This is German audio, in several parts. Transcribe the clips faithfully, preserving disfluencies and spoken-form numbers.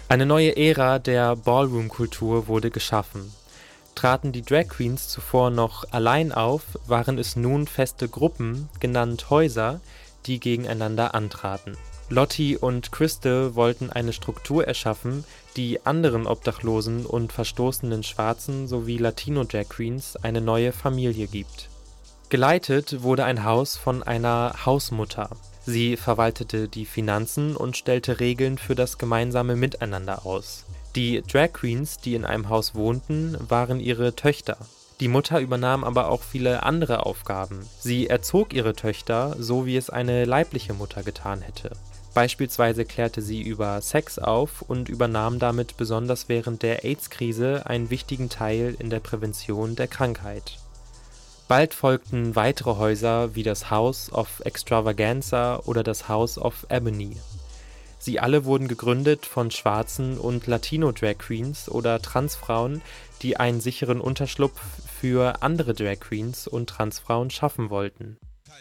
Eine neue Ära der Ballroom-Kultur wurde geschaffen. Traten die Drag Queens zuvor noch allein auf, waren es nun feste Gruppen, genannt Häuser, die gegeneinander antraten. Lottie und Crystal wollten eine Struktur erschaffen, die anderen obdachlosen und verstoßenen Schwarzen sowie Latino-Drag Queens eine neue Familie gibt. Geleitet wurde ein Haus von einer Hausmutter. Sie verwaltete die Finanzen und stellte Regeln für das gemeinsame Miteinander aus. Die Drag Queens, die in einem Haus wohnten, waren ihre Töchter. Die Mutter übernahm aber auch viele andere Aufgaben. Sie erzog ihre Töchter, so wie es eine leibliche Mutter getan hätte. Beispielsweise klärte sie über Sex auf und übernahm damit besonders während der AIDS-Krise einen wichtigen Teil in der Prävention der Krankheit. Bald folgten weitere Häuser wie das House of Extravaganza oder das House of Ebony. Sie alle wurden gegründet von schwarzen und Latino-Drag Queens oder Transfrauen, die einen sicheren Unterschlupf für andere Drag Queens und Transfrauen schaffen wollten.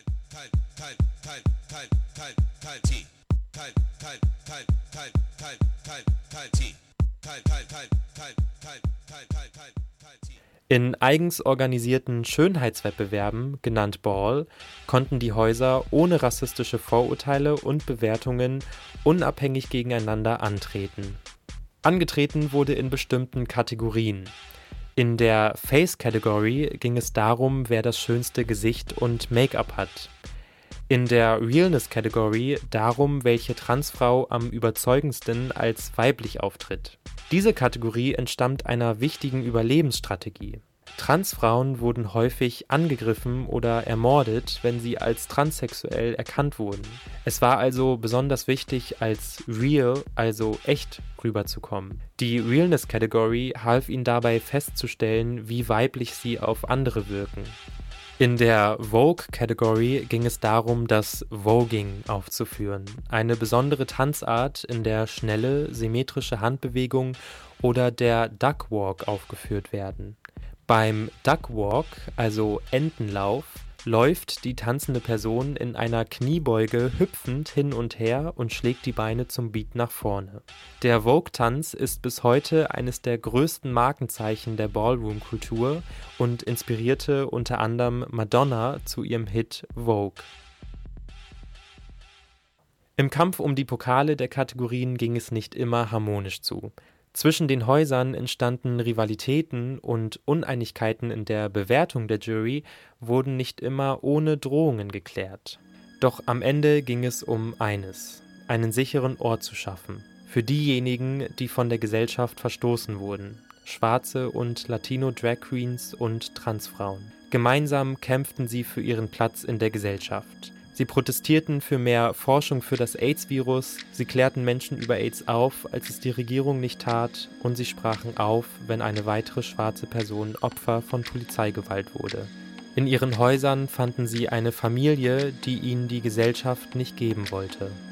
In eigens organisierten Schönheitswettbewerben, genannt Ball, konnten die Häuser ohne rassistische Vorurteile und Bewertungen unabhängig gegeneinander antreten. Angetreten wurde in bestimmten Kategorien. In der Face-Category ging es darum, wer das schönste Gesicht und Make-up hat. In der Realness-Category darum, welche Transfrau am überzeugendsten als weiblich auftritt. Diese Kategorie entstammt einer wichtigen Überlebensstrategie. Transfrauen wurden häufig angegriffen oder ermordet, wenn sie als transsexuell erkannt wurden. Es war also besonders wichtig, als real, also echt, rüberzukommen. Die Realness-Category half ihnen dabei festzustellen, wie weiblich sie auf andere wirken. In der Vogue-Category ging es darum, das Voguing aufzuführen, eine besondere Tanzart, in der schnelle, symmetrische Handbewegungen oder der Duckwalk aufgeführt werden. Beim Duckwalk, also Entenlauf, läuft die tanzende Person in einer Kniebeuge hüpfend hin und her und schlägt die Beine zum Beat nach vorne. Der Vogue-Tanz ist bis heute eines der größten Markenzeichen der Ballroom-Kultur und inspirierte unter anderem Madonna zu ihrem Hit Vogue. Im Kampf um die Pokale der Kategorien ging es nicht immer harmonisch zu. Zwischen den Häusern entstanden Rivalitäten und Uneinigkeiten in der Bewertung der Jury wurden nicht immer ohne Drohungen geklärt. Doch am Ende ging es um eines: einen sicheren Ort zu schaffen. Für diejenigen, die von der Gesellschaft verstoßen wurden. Schwarze und Latino-Drag Queens und Transfrauen. Gemeinsam kämpften sie für ihren Platz in der Gesellschaft. Sie protestierten für mehr Forschung für das AIDS-Virus, sie klärten Menschen über AIDS auf, als es die Regierung nicht tat, und sie sprachen auf, wenn eine weitere schwarze Person Opfer von Polizeigewalt wurde. In ihren Häusern fanden sie eine Familie, die ihnen die Gesellschaft nicht geben wollte.